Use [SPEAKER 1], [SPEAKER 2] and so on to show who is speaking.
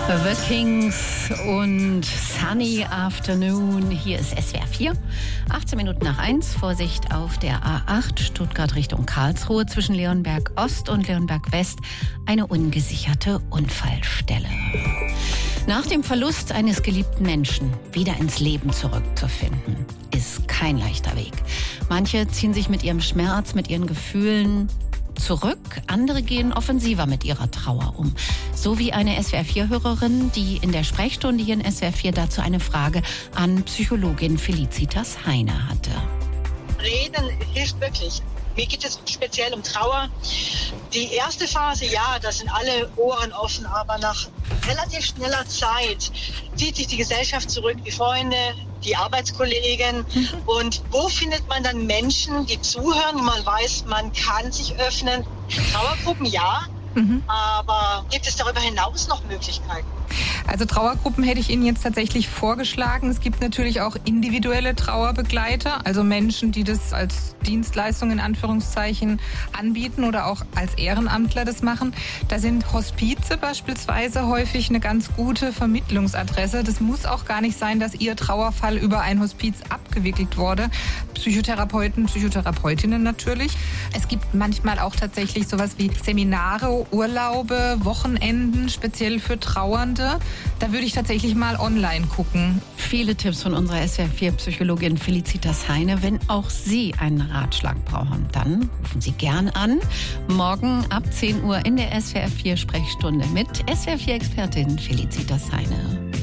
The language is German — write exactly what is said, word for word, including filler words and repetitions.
[SPEAKER 1] The Kings und Sunny Afternoon. Hier ist S W R vier. achtzehn Minuten nach eins. Vorsicht auf der A acht Stuttgart Richtung Karlsruhe zwischen Leonberg Ost und Leonberg West. Eine ungesicherte Unfallstelle. Nach dem Verlust eines geliebten Menschen wieder ins Leben zurückzufinden, ist kein leichter Weg. Manche ziehen sich mit ihrem Schmerz, mit ihren Gefühlen zurück, andere gehen offensiver mit ihrer Trauer um. So wie eine S W R vier Hörerin, die in der Sprechstunde hier in S W R vier dazu eine Frage an Psychologin Felicitas Heine hatte.
[SPEAKER 2] Reden hilft wirklich. Mir geht es speziell um Trauer. Die erste Phase, ja, da sind alle Ohren offen, aber nach relativ schneller Zeit zieht sich die Gesellschaft zurück, die Freunde, die Arbeitskollegen. Mhm. Und wo findet man dann Menschen, die zuhören, wo man weiß, man kann sich öffnen? Trauergruppen, ja. Mhm. Aber gibt es darüber hinaus noch Möglichkeiten?
[SPEAKER 3] Also Trauergruppen hätte ich Ihnen jetzt tatsächlich vorgeschlagen. Es gibt natürlich auch individuelle Trauerbegleiter, also Menschen, die das als Dienstleistung in Anführungszeichen anbieten oder auch als Ehrenamtler das machen. Da sind Hospize beispielsweise häufig eine ganz gute Vermittlungsadresse. Das muss auch gar nicht sein, dass Ihr Trauerfall über ein Hospiz abgewickelt wurde. Psychotherapeuten, Psychotherapeutinnen natürlich. Es gibt manchmal auch tatsächlich sowas wie Seminare, Urlaube, Wochenenden, speziell für Trauernde. Da würde ich tatsächlich mal online gucken.
[SPEAKER 1] Viele Tipps von unserer S W R vier Psychologin Felicitas Heine. Wenn auch Sie einen Ratschlag brauchen, dann rufen Sie gern an. Morgen ab zehn Uhr in der S W R vier Sprechstunde mit S W R vier Expertin Felicitas Heine.